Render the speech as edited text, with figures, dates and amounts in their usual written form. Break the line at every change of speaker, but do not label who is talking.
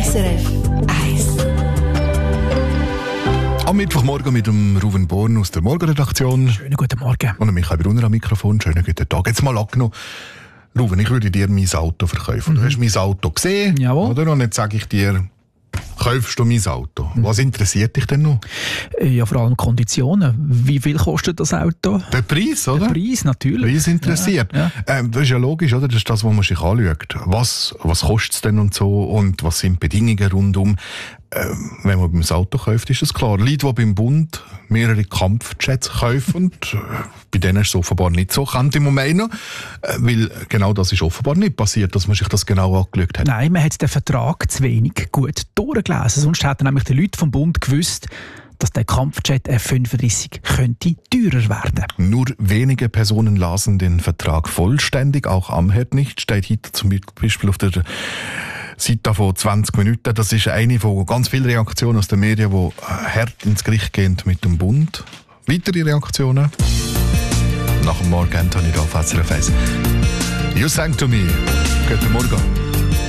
SRF 1.
Am Mittwochmorgen mit dem Ruven Born aus der Morgenredaktion.
Schönen guten Morgen.
Und Michael Brunner am Mikrofon. Schönen guten Tag. Jetzt mal angenommen, Ruven, ich würde dir mein Auto verkaufen. Du hast mein Auto gesehen,
Jawohl.
oder? Und jetzt sage ich dir, kaufst du mein Auto? Was interessiert dich denn noch?
Ja, vor allem Konditionen. Wie viel kostet das Auto?
Der Preis, oder?
Der Preis, natürlich.
Preis interessiert.
Ja.
Das ist ja logisch, oder? Das ist das, was man sich anschaut. Was kostet es denn und so? Und was sind die Bedingungen rundum? Wenn man beim Auto kauft, ist das klar. Leute, die beim Bund mehrere Kampfjets kaufen, und bei denen ist es offenbar nicht so, könnte man meinen, weil genau das ist offenbar nicht passiert, dass man sich das genau angeschaut hat.
Nein, man hat den Vertrag zu wenig gut durchgelesen. Sonst hätten nämlich die Leute vom Bund gewusst, dass der Kampfjet F-35 könnte teurer werden.
Nur wenige Personen lasen den Vertrag vollständig, auch Amherd nicht, steht heute zum Beispiel auf der Seite von 20 Minuten. Das ist eine von ganz vielen Reaktionen aus den Medien, die hart ins Gericht gehen mit dem Bund. Weitere Reaktionen? Nach dem Morgen, Anthony, auf SRF 1. You sang to me. Guten Morgen.